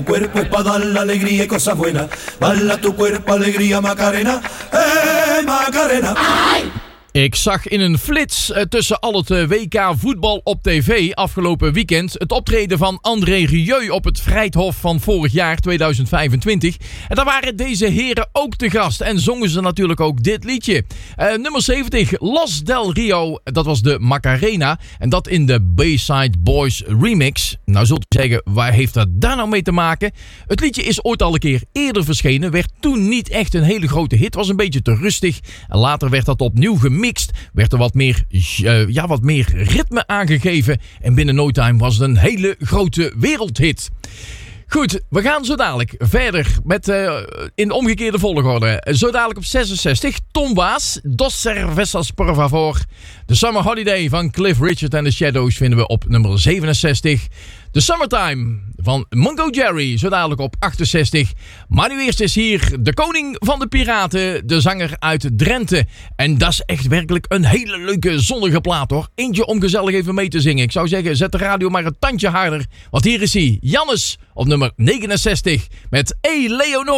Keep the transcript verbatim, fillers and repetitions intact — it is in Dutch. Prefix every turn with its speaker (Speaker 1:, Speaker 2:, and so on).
Speaker 1: cuerpo es para dar la alegría y cosas buenas. Baila tu cuerpo, alegría, Macarena. Eh, Macarena. Ay!
Speaker 2: Ik zag in een flits uh, tussen al het uh, W K voetbal op tv afgelopen weekend het optreden van André Rieu op het Vrijthof van vorig jaar tweeduizend vijfentwintig. En daar waren deze heren ook te gast en zongen ze natuurlijk ook dit liedje. Uh, nummer zeventig, Los Del Rio, dat was de Macarena en dat in de Bayside Boys remix. Nou zult u zeggen, waar heeft dat daar nou mee te maken? Het liedje is ooit al een keer eerder verschenen, werd toen niet echt een hele grote hit, was een beetje te rustig en later werd dat opnieuw gemixed. Mixed, werd er wat meer, uh, ja, wat meer ritme aangegeven. En binnen no time was het een hele grote wereldhit. Goed, we gaan zo dadelijk verder met uh, in de omgekeerde volgorde. Zo dadelijk op zesenzestig, Tom Waas, Dos Cervezas por favor. The Summer Holiday van Cliff Richard and the Shadows vinden we op nummer zevenenzestig. The Summertime van Mungo Jerry, zo dadelijk op achtenzestig. Maar nu eerst is hier de koning van de piraten, de zanger uit Drenthe. En dat is echt werkelijk een hele leuke zonnige plaat hoor. Eentje om gezellig even mee te zingen. Ik zou zeggen, zet de radio maar een tandje harder. Want hier is hij, Jannes, op nummer negenenzestig met E. Leonor.